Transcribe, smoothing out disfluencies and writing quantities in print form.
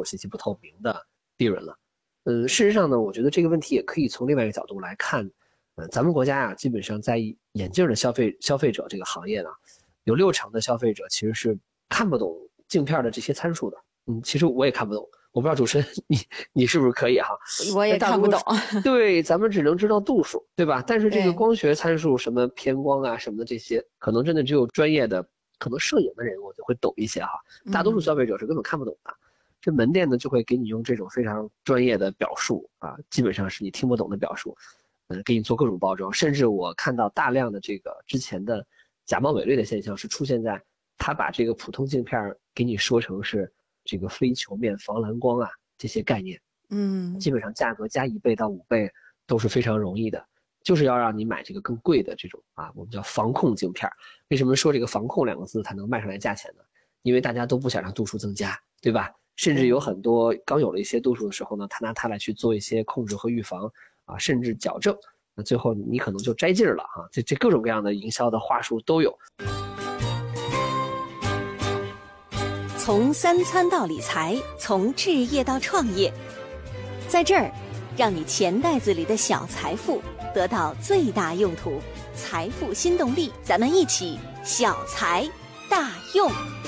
信息不透明的利润了。事实上呢，我觉得这个问题也可以从另外一个角度来看。咱们国家啊，基本上在眼镜的消费者这个行业呢，有60%的消费者其实是看不懂镜片的这些参数的。其实我也看不懂，我不知道主持人你是不是可以哈？ 我也看不懂。 对，咱们只能知道度数，对吧？但是这个光学参数，什么偏光啊什么的这些，可能真的只有专业的，可能摄影的人我就会懂一些哈。大多数消费者是根本看不懂的。这门店呢就会给你用这种非常专业的表述啊，基本上是你听不懂的表述，给你做各种包装。甚至我看到大量的这个之前的假冒伪劣的现象是出现在他把这个普通镜片给你说成是这个非球面防蓝光啊这些概念，基本上价格加1倍到5倍都是非常容易的，就是要让你买这个更贵的这种啊，我们叫防控镜片。为什么说这个防控2个字才能卖上来价钱呢？因为大家都不想让度数增加，对吧？甚至有很多刚有了一些度数的时候呢，他拿它来去做一些控制和预防啊，甚至矫正，那最后你可能就摘劲了啊！这各种各样的营销的话术都有。 从3餐到理财，从置业到创业，在这儿，让你钱袋子里的小财富得到最大用途。财富新动力，咱们一起小财大用。